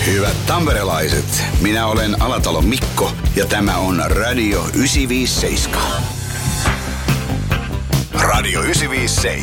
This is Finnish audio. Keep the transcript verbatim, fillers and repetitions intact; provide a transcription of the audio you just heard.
Hyvät tamperelaiset, minä olen Alatalon Mikko ja tämä on Radio yhdeksänsataaviisikymmentäseitsemän. Radio yhdeksänsataaviisikymmentäseitsemän.